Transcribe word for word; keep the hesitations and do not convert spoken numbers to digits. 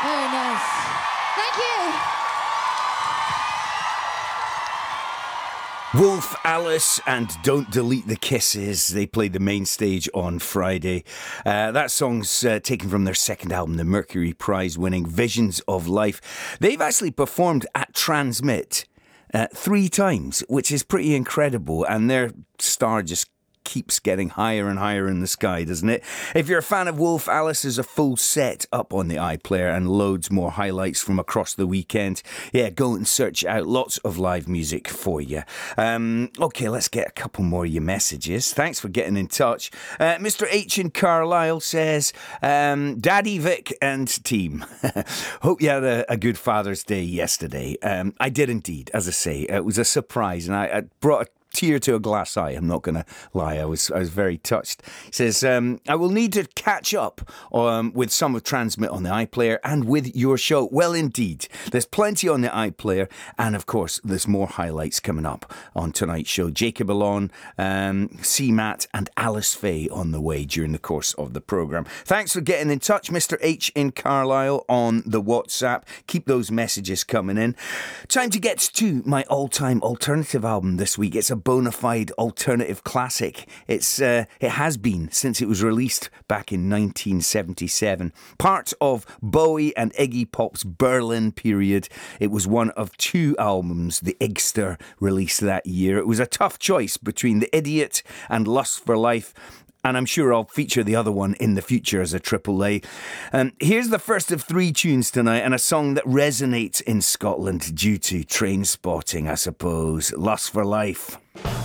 Very nice. Thank you. Wolf Alice and Don't Delete the Kisses. They played the main stage on Friday. Uh, that song's uh, taken from their second album, the Mercury Prize winning Visions of Life. They've actually performed at Transmit uh, three times, which is pretty incredible. And their star just keeps getting higher and higher in the sky, doesn't it? If you're a fan of Wolf Alice, there's a full set up on the iPlayer and loads more highlights from across the weekend. Yeah, go and search out lots of live music for you. Um, okay, let's get a couple more of your messages. Thanks for getting in touch. Uh, Mister H in Carlisle says, um, Daddy Vic and team, hope you had a, a good Father's Day yesterday. Um, I did indeed, as I say. It was a surprise, and I, I brought a tear to a glass eye. I'm not going to lie. I was I was very touched. He says, um, I will need to catch up um, with some of Transmit on the iPlayer and with your show. Well, indeed. There's plenty on the iPlayer. And, of course, there's more highlights coming up on tonight's show. Jacob Alon, um, C. Matt and Alice Faye on the way during the course of the programme. Thanks for getting in touch, Mister H in Carlisle on the WhatsApp. Keep those messages coming in. Time to get to my all-time alternative album this week. It's a bona fide alternative classic. It's uh, it has been since it was released back in nineteen seventy-seven. Part of Bowie and Iggy Pop's Berlin period. It was one of two albums the Igster released that year. It was a tough choice between The Idiot and Lust for Life. And I'm sure I'll feature the other one in the future as a triple A. Um, here's the first of three tunes tonight, and a song that resonates in Scotland due to train spotting, I suppose. Lust for Life.